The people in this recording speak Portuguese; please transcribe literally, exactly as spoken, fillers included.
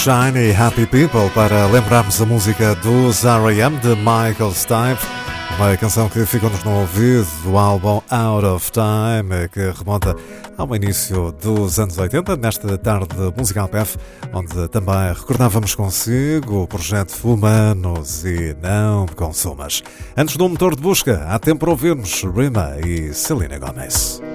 Shiny Happy People para lembrarmos a música dos R E M de Michael Stipe, uma canção que ficou-nos no ouvido do álbum Out of Time, que remonta ao início dos anos oitenta, nesta tarde musical P F, onde também recordávamos consigo o projeto Humanos e Não Consumas. Antes do motor de busca, há tempo para ouvirmos Rima e Selena Gomez.